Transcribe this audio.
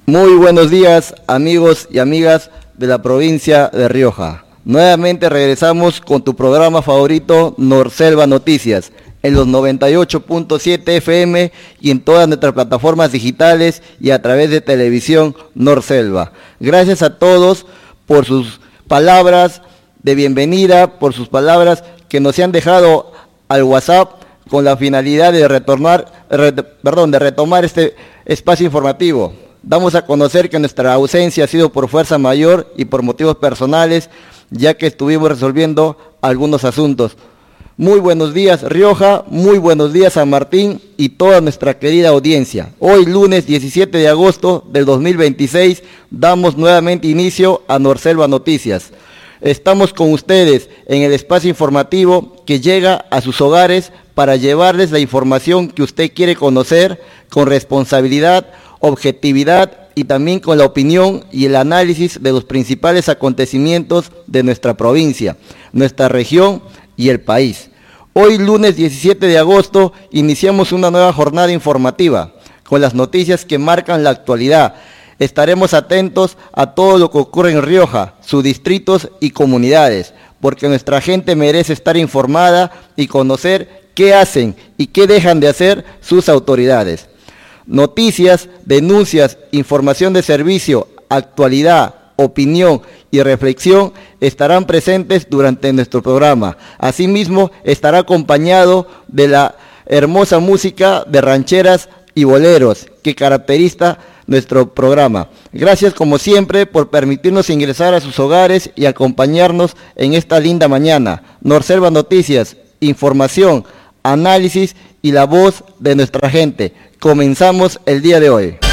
Muy buenos días, amigos y amigas de la provincia de Rioja. Nuevamente regresamos con tu programa favorito, Norselva Noticias, en los 98.7 FM y en todas nuestras plataformas digitales y a través de televisión Norselva. Gracias a todos por sus palabras de bienvenida, por sus palabras que nos han dejado al WhatsApp con la finalidad de retomar este espacio informativo. Damos a conocer que nuestra ausencia ha sido por fuerza mayor y por motivos personales, ya que estuvimos resolviendo algunos asuntos. Muy buenos días Rioja, muy buenos días San Martín y toda nuestra querida audiencia. Hoy lunes 17 de agosto del 2026 damos nuevamente inicio a Norselva Noticias. Estamos con ustedes en el espacio informativo que llega a sus hogares para llevarles la información que usted quiere conocer con responsabilidad, objetividad y también con la opinión y el análisis de los principales acontecimientos de nuestra provincia, nuestra región y el país. Hoy lunes 17 de agosto iniciamos una nueva jornada informativa con las noticias que marcan la actualidad. Estaremos atentos a todo lo que ocurre en Rioja, sus distritos y comunidades, porque nuestra gente merece estar informada y conocer qué hacen y qué dejan de hacer sus autoridades. Noticias, denuncias, información de servicio, actualidad, opinión y reflexión estarán presentes durante nuestro programa. Asimismo, estará acompañado de la hermosa música de rancheras y boleros que caracteriza nuestro programa. Gracias como siempre por permitirnos ingresar a sus hogares y acompañarnos en esta linda mañana. Norselva Noticias, información, análisis y la voz de nuestra gente. Comenzamos el día de hoy.